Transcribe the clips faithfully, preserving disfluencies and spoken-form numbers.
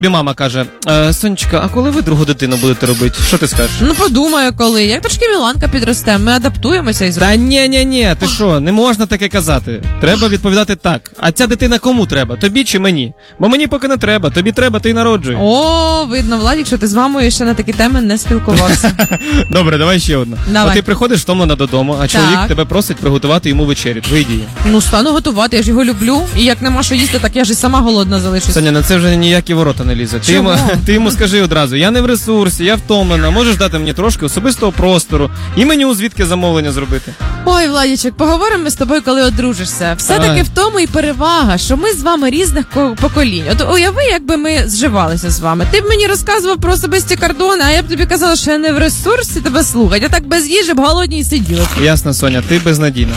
Тобі мама каже: е, Сонечка, а коли ви другу дитину будете робити? Що ти скажеш? Ну подумаю, коли. Як трошки Міланка підросте, ми адаптуємося і зробимо. Та ні-ні-ні, ти що, не можна таке казати. Треба відповідати так. А ця дитина кому треба? Тобі чи мені? Бо мені поки не треба, тобі треба, ти й народжуй. О, видно, Владік, що ти з мамою ще на такі теми не спілкувався. Добре, давай ще одна. Давай. От ти приходиш втомлена додому, а чоловік Так. тебе просить приготувати йому вечерю. Твої дії. Ну, стану готувати, я ж його люблю. І як нема що їсти, так я ж і сама голодна залишусь. Соня, на це вже ніякі ворота не лізе. Ти йому, ти йому скажи одразу: я не в ресурсі, я втомлена, можеш дати мені трошки особистого простору і меню звідки замовлення зробити. Ой, Владічок, поговоримо ми з тобою, коли одружишся. Все-таки Ай. в тому і перевага, що ми з вами різних ко- поколінь. От уяви, якби ми зживалися з вами. Ти б мені розказував про особисті кордони, а я б тобі казала, що я не в ресурсі тебе слухати. Я так без їжі б голодні і сиділа. Ясно, Соня, ти безнадійна.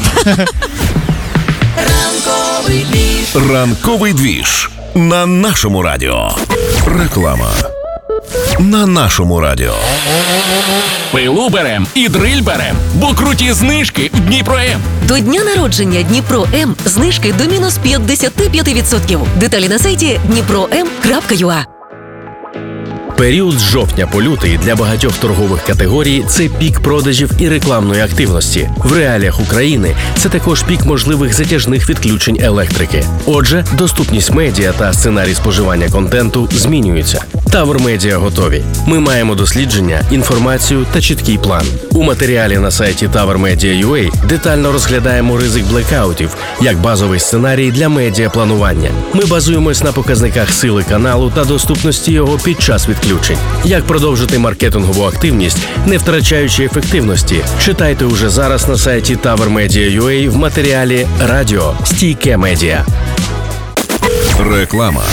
Ранковий двіж на нашому радіо. Реклама на нашому радіо. Пилу берем і дриль берем, бо круті знижки в Дніпро-М. До дня народження Дніпро М знижки до мінус п'ятдесят п'ять відсотків. Деталі на сайті дніпро ем крапка ю а. Період з жовтня по лютий для багатьох торгових категорій – це пік продажів і рекламної активності. В реаліях України це також пік можливих затяжних відключень електрики. Отже, доступність медіа та сценарій споживання контенту змінюються. Тавр Медіа готові. Ми маємо дослідження, інформацію та чіткий план. У матеріалі на сайті тавр медіа крапка ю а детально розглядаємо ризик блекаутів як базовий сценарій для медіапланування. Ми базуємось на показниках сили каналу та доступності його під час відключень. Як продовжити маркетингову активність, не втрачаючи ефективності? Читайте уже зараз на сайті тавр медіа крапка ю а в матеріалі «Радіо. Стійке медіа». Реклама.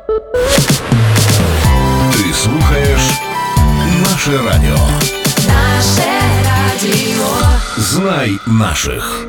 Ти слухаєш наше радіо. Наше радіо. Знай наших.